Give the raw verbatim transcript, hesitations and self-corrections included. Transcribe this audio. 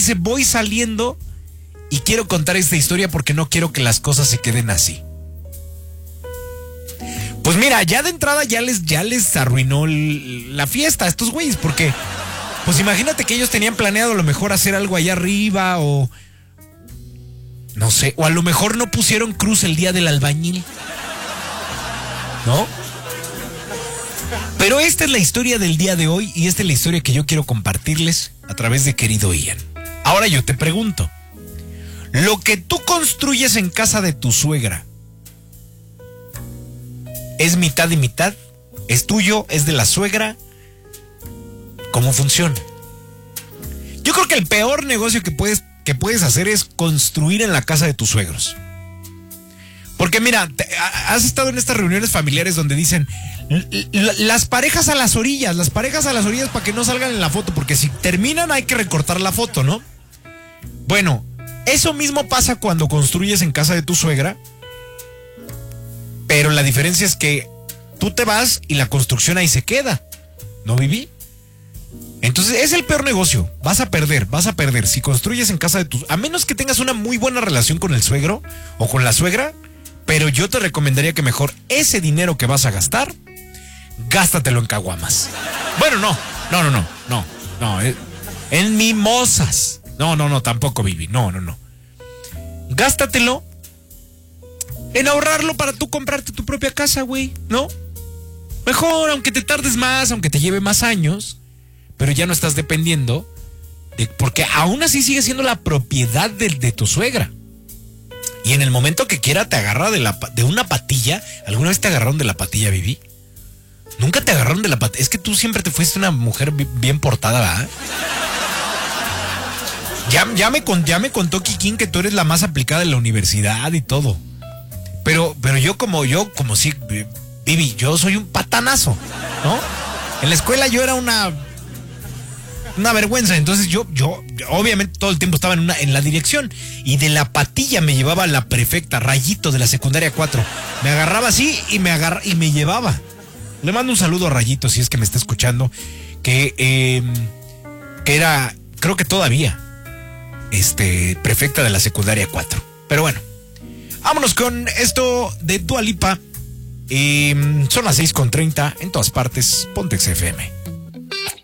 dice, voy saliendo y quiero contar esta historia porque no quiero que las cosas se queden así. Pues mira, ya de entrada ya les, ya les arruinó el, la fiesta a estos güeyes, porque pues imagínate que ellos tenían planeado a lo mejor hacer algo allá arriba o no sé, o a lo mejor no pusieron cruz el día del albañil, ¿no? Pero esta es la historia del día de hoy y esta es la historia que yo quiero compartirles a través de Querido Ian. Ahora yo te pregunto, lo que tú construyes en casa de tu suegra, ¿es mitad y mitad? ¿Es tuyo? ¿Es de la suegra? ¿Cómo funciona? Yo creo que el peor negocio que puedes, que puedes hacer es construir en la casa de tus suegros. Porque mira, te, has estado en estas reuniones familiares donde dicen las parejas a las orillas, las parejas a las orillas para que no salgan en la foto, porque si terminan hay que recortar la foto, ¿no? Bueno, eso mismo pasa cuando construyes en casa de tu suegra, pero la diferencia es que tú te vas y la construcción ahí se queda, ¿no, Vivi? Entonces es el peor negocio, vas a perder, vas a perder. Si construyes en casa de tus... A menos que tengas una muy buena relación con el suegro o con la suegra, pero yo te recomendaría que mejor ese dinero que vas a gastar, gástatelo en caguamas. Bueno, no, no, no, no, no, no, eh, en mimosas. No, no, no, tampoco, Vivi, no, no, no. Gástatelo en ahorrarlo para tú comprarte tu propia casa, güey, ¿no? Mejor, aunque te tardes más, aunque te lleve más años, pero ya no estás dependiendo de, porque aún así sigue siendo la propiedad de, de tu suegra. Y en el momento que quiera te agarra de, la, de una patilla. ¿Alguna vez te agarraron de la patilla, Vivi? Nunca te agarraron de la patilla. Es que tú siempre te fuiste una mujer bien portada, ¿verdad? Ya, ya, me, ya me contó Kikín que tú eres la más aplicada en la universidad y todo. Pero, pero yo como yo, como si, Vivi, yo soy un patanazo, ¿no? En la escuela yo era una... una vergüenza, entonces yo, yo, obviamente todo el tiempo estaba en, una, en la dirección y de la patilla me llevaba la prefecta, Rayito de la secundaria cuatro, me agarraba así y me agarra, y me llevaba. Le mando un saludo a Rayito si es que me está escuchando, que, eh, que era, creo que todavía, este, prefecta de la secundaria cuatro. Pero bueno, vámonos con esto de Dua Lipa. Eh, son las seis con treinta en todas partes, Pontex F M.